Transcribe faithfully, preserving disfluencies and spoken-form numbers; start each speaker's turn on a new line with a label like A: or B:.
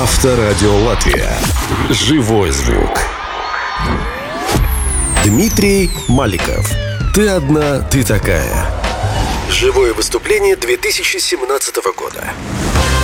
A: Авторадио Латвия. Живой звук. Дмитрий Маликов. Ты одна, ты такая. Живое выступление две тысячи семнадцатого года.